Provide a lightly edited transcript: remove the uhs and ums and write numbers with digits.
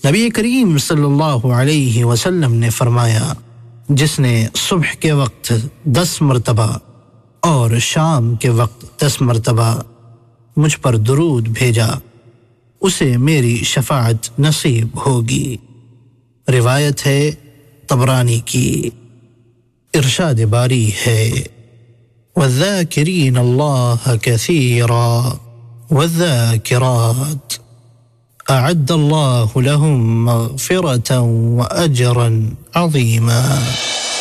नबी करीम सल्लल्लाहु अलैहि वसल्लम ने फरमाया, जिसने सुबह के वक्त 10 मरतबा और शाम के वक्त 10 मरतबा मुझ पर दुरूद भेजा, उसे मेरी शफाअत नसीब होगी। रिवायत है तबरानी की। इरशाद बारी है, वज़्ज़ाकिरीन अल्लाह कसीरा वज़्ज़ाकिरात अअद्द अल्लाहु लहुम मग़फ़िरतन व अजरन अज़ीमा।